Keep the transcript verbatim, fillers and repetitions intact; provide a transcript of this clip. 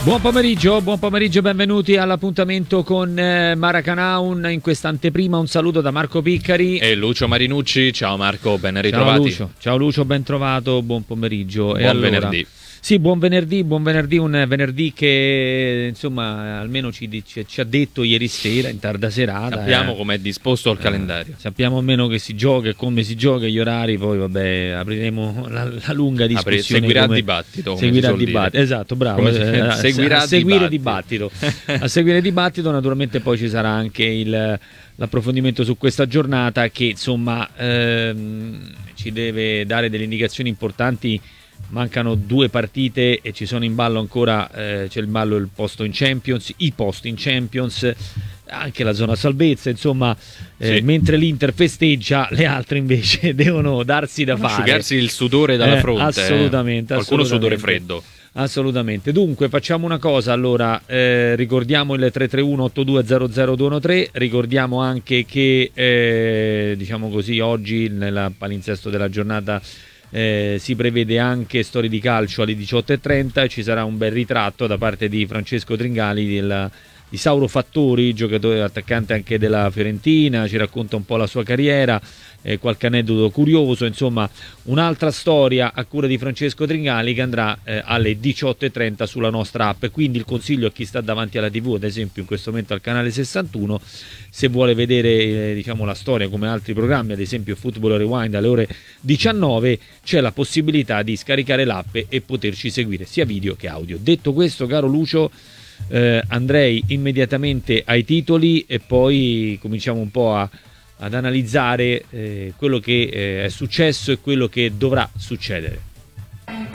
Buon pomeriggio, buon pomeriggio, benvenuti all'appuntamento con eh, Maracanaun. In questa anteprima un saluto da Marco Piccari e Lucio Marinucci. Ciao Marco, ben ritrovati. Ciao Lucio, ciao Lucio, ben trovato, buon pomeriggio. Buon e allora, venerdì. Sì, buon venerdì, buon venerdì, un venerdì che insomma almeno ci, ci, ci ha detto ieri sera, in tarda serata. Sappiamo eh, com'è disposto il eh, calendario. Sappiamo almeno che si gioca e come si gioca, gli orari, poi vabbè apriremo la, la lunga discussione. Apri, seguirà come, il dibattito. Seguirà il dibattito, esatto, bravo. Eh, a, seguirà a seguire dibattito. dibattito. A seguire dibattito, naturalmente poi ci sarà anche il... l'approfondimento su questa giornata che insomma ehm, ci deve dare delle indicazioni importanti. Mancano due partite e ci sono in ballo ancora, eh, c'è il ballo il posto in Champions, i posti in Champions, anche la zona salvezza, insomma, eh, sì. Mentre l'Inter festeggia, le altre invece devono darsi da fare. Asciugarsi il sudore dalla eh, fronte. Assolutamente. Eh. Qualcuno assolutamente. sudore freddo. Assolutamente. Dunque facciamo una cosa, allora eh, ricordiamo il tre tre uno otto due zero zero due uno tre, ricordiamo anche che eh, diciamo così oggi nel palinsesto della giornata eh, si prevede anche Storie di calcio alle diciotto e trenta e ci sarà un bel ritratto da parte di Francesco Tringali del, di Sauro Fattori, giocatore attaccante anche della Fiorentina, ci racconta un po' la sua carriera. Eh, qualche aneddoto curioso, insomma un'altra storia a cura di Francesco Tringali che andrà eh, alle diciotto e trenta sulla nostra app. Quindi il consiglio a chi sta davanti alla tivù, ad esempio in questo momento al canale sessantuno, se vuole vedere eh, diciamo la storia come altri programmi, ad esempio Football Rewind alle ore diciannove, c'è la possibilità di scaricare l'app e poterci seguire sia video che audio. Detto questo, caro Lucio, eh, andrei immediatamente ai titoli e poi cominciamo un po' a ad analizzare eh, quello che eh, è successo e quello che dovrà succedere.